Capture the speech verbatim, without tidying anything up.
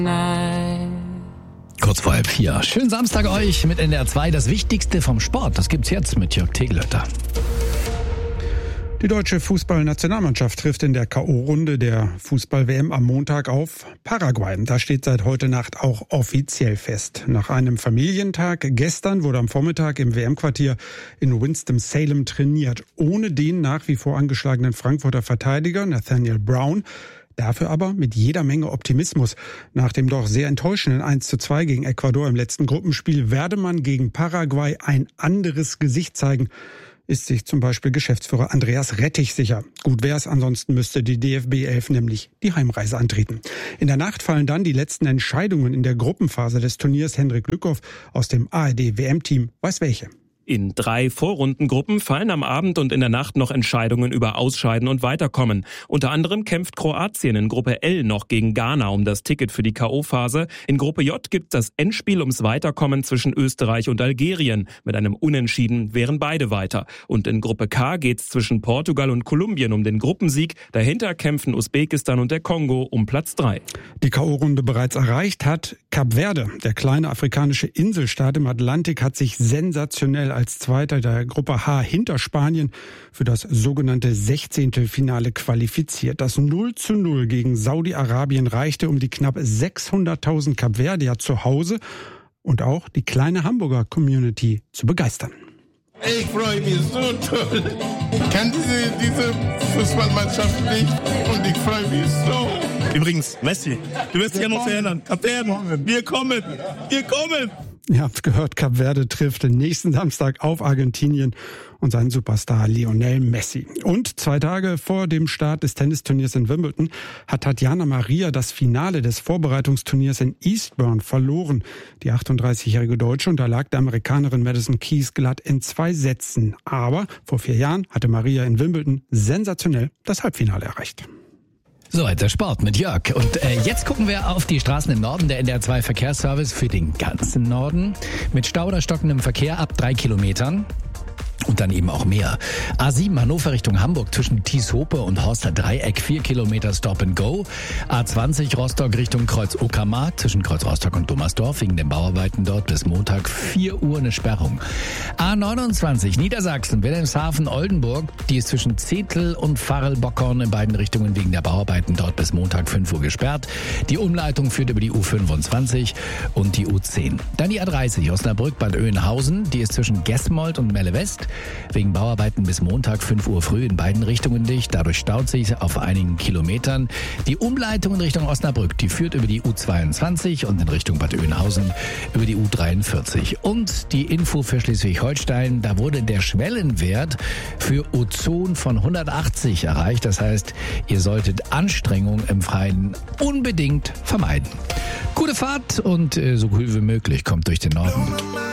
Kurz vor halb vier. Schönen Samstag euch mit N D R zwei. Das Wichtigste vom Sport, das gibt's jetzt mit Jörg Tegelötter. Die deutsche Fußballnationalmannschaft trifft in der K O-Runde der Fußball-W M am Montag auf Paraguay. Da steht seit heute Nacht auch offiziell fest. Nach einem Familientag gestern wurde am Vormittag im W M-Quartier in Winston-Salem trainiert. Ohne den nach wie vor angeschlagenen Frankfurter Verteidiger Nathaniel Brown. Dafür aber mit jeder Menge Optimismus. Nach dem doch sehr enttäuschenden eins zu zwei gegen Ecuador im letzten Gruppenspiel werde man gegen Paraguay ein anderes Gesicht zeigen, ist sich zum Beispiel Geschäftsführer Andreas Rettich sicher. Gut wär's, ansonsten müsste die D F B elf nämlich die Heimreise antreten. In der Nacht fallen dann die letzten Entscheidungen in der Gruppenphase des Turniers. Hendrik Lückhoff aus dem A R D-W M-Team weiß welche. In drei Vorrundengruppen fallen am Abend und in der Nacht noch Entscheidungen über Ausscheiden und Weiterkommen. Unter anderem kämpft Kroatien in Gruppe L noch gegen Ghana um das Ticket für die K O-Phase. In Gruppe J gibt es das Endspiel ums Weiterkommen zwischen Österreich und Algerien. Mit einem Unentschieden wären beide weiter. Und in Gruppe K geht's zwischen Portugal und Kolumbien um den Gruppensieg. Dahinter kämpfen Usbekistan und der Kongo um Platz drei. Die K O-Runde bereits erreicht hat Kap Verde. Der kleine afrikanische Inselstaat im Atlantik hat sich sensationell als Zweiter der Gruppe H hinter Spanien für das sogenannte Sechzehntelfinale qualifiziert. Das null zu null gegen Saudi-Arabien reichte, um die knapp sechshunderttausend Kapverdier zu Hause und auch die kleine Hamburger Community zu begeistern. Ich freue mich so toll. Ich kann diese, diese Fußballmannschaft nicht und ich freue mich so. Übrigens, Messi, du wirst dich ja noch erinnern. Kap Verde, wir kommen, wir kommen. Ihr habt gehört, Kap Verde trifft nächsten Samstag auf Argentinien und seinen Superstar Lionel Messi. Und zwei Tage vor dem Start des Tennisturniers in Wimbledon hat Tatjana Maria das Finale des Vorbereitungsturniers in Eastbourne verloren. Die achtunddreißigjährige Deutsche unterlag der Amerikanerin Madison Keys glatt in zwei Sätzen. Aber vor vier Jahren hatte Maria in Wimbledon sensationell das Halbfinale erreicht. Soweit der Sport mit Jörg. Und äh, jetzt gucken wir auf die Straßen im Norden. Der N D R zwei Verkehrsservice für den ganzen Norden. Mit Stau oder stockendem Verkehr ab drei Kilometern. Und dann eben auch mehr. A sieben Hannover Richtung Hamburg zwischen Thieshope und Horster Dreieck vier Kilometer Stop and Go. A zwanzig Rostock Richtung Kreuz Uckermark zwischen Kreuz Rostock und Dummersdorf wegen den Bauarbeiten dort bis Montag vier Uhr eine Sperrung. A neunundzwanzig Niedersachsen Wilhelmshaven Oldenburg, die ist zwischen Zetel und Farrel-Bockhorn in beiden Richtungen wegen der Bauarbeiten dort bis Montag fünf Uhr gesperrt. Die Umleitung führt über die U fünfundzwanzig und die U zehn. Dann die A dreißig Osnabrück Bad Oeynhausen, die ist zwischen Gesmold und Melle West. Wegen Bauarbeiten bis Montag fünf Uhr früh in beiden Richtungen dicht. Dadurch staut sich auf einigen Kilometern. Die Umleitung in Richtung Osnabrück, die führt über die U zweiundzwanzig und in Richtung Bad Oeynhausen über die U dreiundvierzig. Und die Info für Schleswig-Holstein, da wurde der Schwellenwert für Ozon von hundertachtzig erreicht. Das heißt, ihr solltet Anstrengung im Freien unbedingt vermeiden. Gute Fahrt und äh, so cool wie möglich kommt durch den Norden.